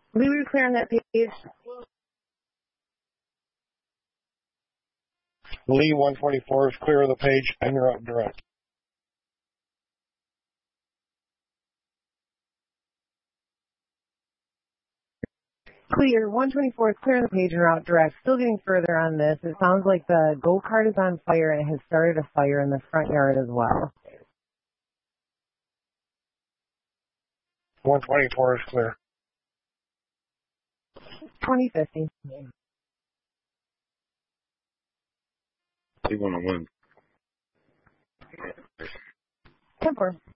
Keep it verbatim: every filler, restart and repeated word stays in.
Lee, we clear on that page. Lee, one twenty-four is clear of the page, and you're out direct. Clear. one twenty-four is clear on the page and route direct. Still getting further on this. It sounds like the go-kart is on fire and it has started a fire in the front yard as well. one twenty-four is clear. twenty fifty. They want to win. ten four.